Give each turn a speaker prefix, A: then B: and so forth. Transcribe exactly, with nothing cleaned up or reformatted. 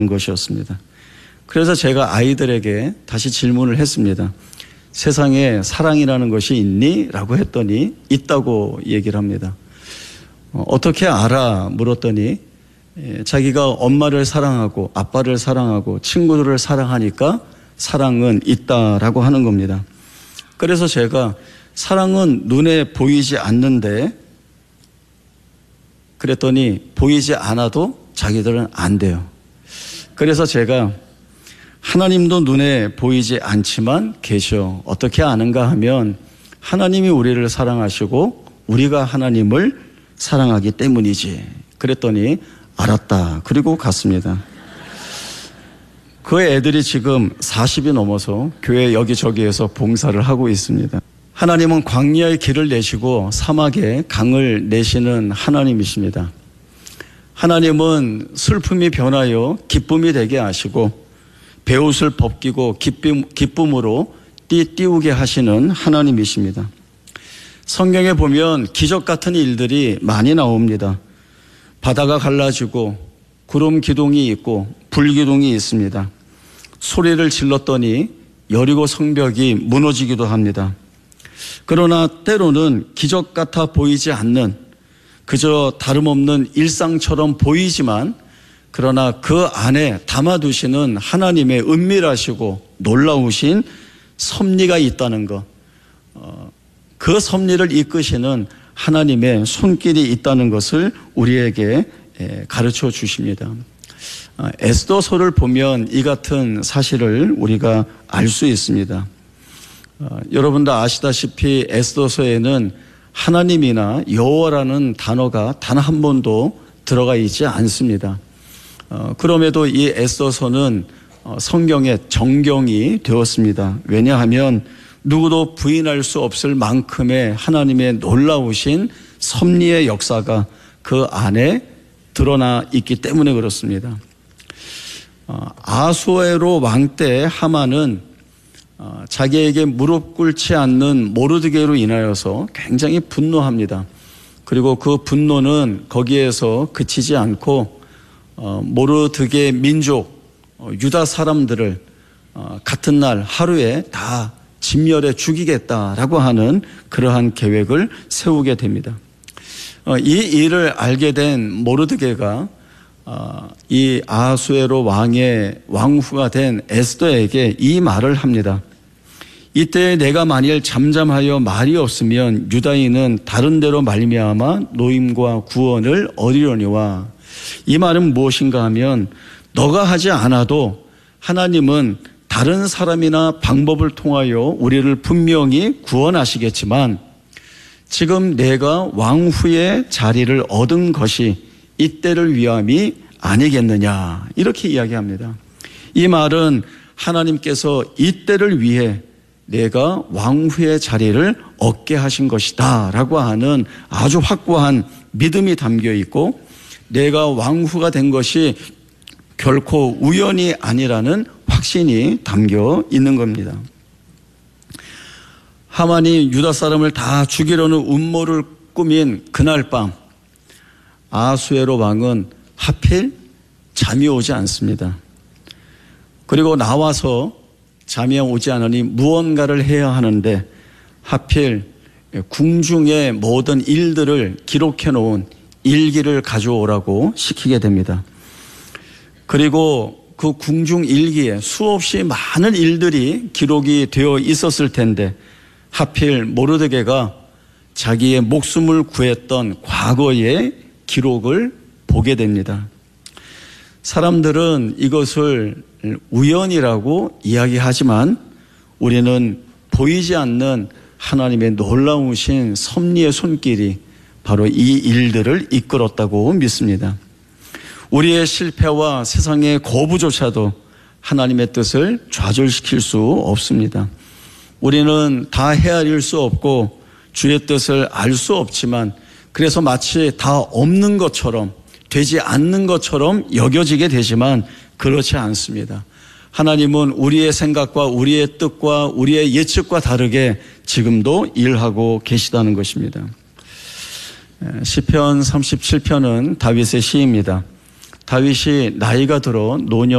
A: 것이었습니다. 그래서 제가 아이들에게 다시 질문을 했습니다. 세상에 사랑이라는 것이 있니? 라고 했더니 있다고 얘기를 합니다. 어, 어떻게 알아? 물었더니 예, 자기가 엄마를 사랑하고 아빠를 사랑하고 친구들을 사랑하니까 사랑은 있다라고 하는 겁니다. 그래서 제가 사랑은 눈에 보이지 않는데 그랬더니 보이지 않아도 자기들은 안 돼요. 그래서 제가 하나님도 눈에 보이지 않지만 계셔. 어떻게 아는가 하면 하나님이 우리를 사랑하시고 우리가 하나님을 사랑하기 때문이지. 그랬더니 알았다. 그리고 갔습니다. 그 애들이 지금 사십이 넘어서 교회 여기저기에서 봉사를 하고 있습니다. 하나님은 광야의 길을 내시고 사막에 강을 내시는 하나님이십니다. 하나님은 슬픔이 변하여 기쁨이 되게 하시고 베옷을 벗기고 기쁨, 기쁨으로 띠띠우게 하시는 하나님이십니다. 성경에 보면 기적 같은 일들이 많이 나옵니다. 바다가 갈라지고 구름 기둥이 있고 불 기둥이 있습니다. 소리를 질렀더니 여리고 성벽이 무너지기도 합니다. 그러나 때로는 기적 같아 보이지 않는 그저 다름없는 일상처럼 보이지만 그러나 그 안에 담아두시는 하나님의 은밀하시고 놀라우신 섭리가 있다는 것, 그 섭리를 이끄시는 하나님의 손길이 있다는 것을 우리에게 가르쳐 주십니다. 에스더서를 보면 이 같은 사실을 우리가 알 수 있습니다. 여러분도 아시다시피 에스더서에는 하나님이나 여호와라는 단어가 단 한 번도 들어가 있지 않습니다. 어, 그럼에도 이 에스더서는 어, 성경의 정경이 되었습니다. 왜냐하면 누구도 부인할 수 없을 만큼의 하나님의 놀라우신 섭리의 역사가 그 안에 드러나 있기 때문에 그렇습니다. 어, 아수에로 왕 때 하만은 어, 자기에게 무릎 꿇지 않는 모르드게로 인하여서 굉장히 분노합니다. 그리고 그 분노는 거기에서 그치지 않고 어, 모르드게 민족 어, 유다 사람들을 어, 같은 날 하루에 다 진멸해 죽이겠다라고 하는 그러한 계획을 세우게 됩니다. 어, 이 일을 알게 된 모르드게가 어, 이 아하수에로 왕의 왕후가 된 에스더에게 이 말을 합니다. 이때 내가 만일 잠잠하여 말이 없으면 유다인은 다른 데로 말미암아 노임과 구원을 얻으려니와. 이 말은 무엇인가 하면 너가 하지 않아도 하나님은 다른 사람이나 방법을 통하여 우리를 분명히 구원하시겠지만 지금 내가 왕후의 자리를 얻은 것이 이때를 위함이 아니겠느냐, 이렇게 이야기합니다. 이 말은 하나님께서 이때를 위해 내가 왕후의 자리를 얻게 하신 것이다 라고 하는 아주 확고한 믿음이 담겨 있고 내가 왕후가 된 것이 결코 우연이 아니라는 확신이 담겨 있는 겁니다. 하만이 유다 사람을 다 죽이려는 음모를 꾸민 그날 밤 아하수에로 왕은 하필 잠이 오지 않습니다. 그리고 나와서 잠이 오지 않으니 무언가를 해야 하는데 하필 궁중의 모든 일들을 기록해 놓은 일기를 가져오라고 시키게 됩니다. 그리고 그 궁중 일기에 수없이 많은 일들이 기록이 되어 있었을 텐데 하필 모르드게가 자기의 목숨을 구했던 과거의 기록을 보게 됩니다. 사람들은 이것을 우연이라고 이야기하지만 우리는 보이지 않는 하나님의 놀라우신 섭리의 손길이 바로 이 일들을 이끌었다고 믿습니다. 우리의 실패와 세상의 거부조차도 하나님의 뜻을 좌절시킬 수 없습니다. 우리는 다 헤아릴 수 없고 주의 뜻을 알 수 없지만 그래서 마치 다 없는 것처럼 되지 않는 것처럼 여겨지게 되지만 그렇지 않습니다. 하나님은 우리의 생각과 우리의 뜻과 우리의 예측과 다르게 지금도 일하고 계시다는 것입니다. 시편 삼십칠 편은 다윗의 시입니다. 다윗이 나이가 들어 노년